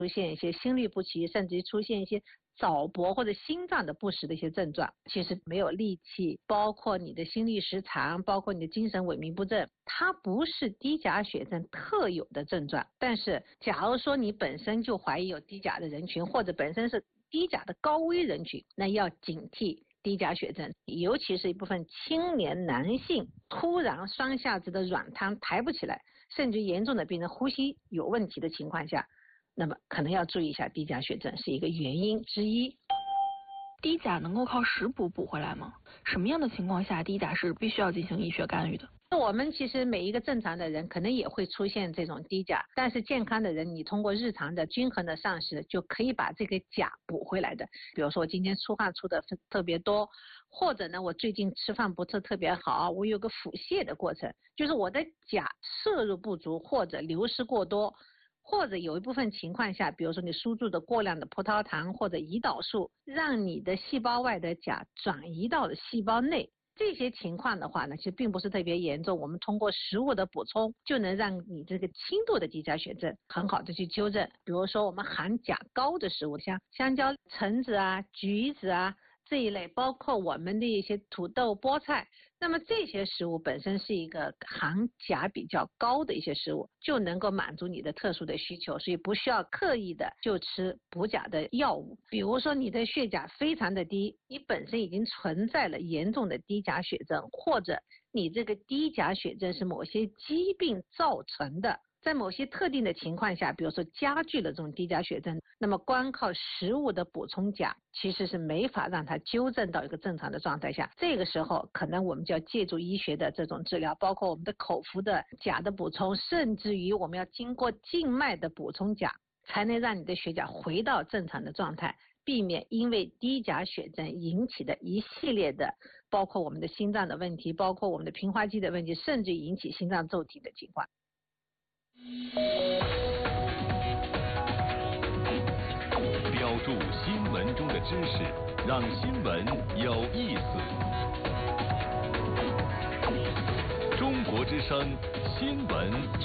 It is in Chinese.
出现一些心律不齐，甚至于出现一些早搏或者心脏的不适的一些症状。其实没有力气，包括你的心律失常，包括你的精神萎靡不振，它不是低钾血症特有的症状。但是假如说你本身就怀疑有低钾的人群，或者本身是低钾的高危人群，那要警惕低钾血症，尤其是一部分青年男性突然双下肢的软瘫抬不起来，甚至严重的病人呼吸有问题的情况下，那么可能要注意一下低钾血症是一个原因之一。 低钾能够靠食补补回来吗？什么样的情况下低钾是必须要进行医学干预的？ 我们其实每一个正常的人可能也会出现这种低钾，但是健康的人你通过日常的均衡的膳食就可以把这个钾补回来的。比如说我今天出汗出的特别多，或者呢我最近吃饭不是特别好，我有个腹泻的过程，就是我的钾摄入不足或者流失过多，或者有一部分情况下，比如说你输入的过量的葡萄糖或者胰岛素，让你的细胞外的钾转移到了细胞内。这些情况的话呢，其实并不是特别严重，我们通过食物的补充就能让你这个轻度的低钾血症很好的去纠正。比如说我们含钾高的食物，像香蕉、橙子啊、橘子啊这一类，包括我们的一些土豆、菠菜，那么这些食物本身是一个含钾比较高的一些食物，就能够满足你的特殊的需求，所以不需要刻意的就吃补钾的药物。比如说你的血钾非常的低，你本身已经存在了严重的低钾血症，或者你这个低钾血症是某些疾病造成的，在某些特定的情况下，比如说加剧了这种低钾血症，那么光靠食物的补充钾其实是没法让它纠正到一个正常的状态下。这个时候可能我们就要借助医学的这种治疗，包括我们的口服的钾的补充，甚至于我们要经过静脉的补充钾，才能让你的血钾回到正常的状态，避免因为低钾血症引起的一系列的包括我们的心脏的问题，包括我们的平滑肌的问题，甚至引起心脏骤停的情况。 标注新闻中的知识，让新闻有意思。中国之声新闻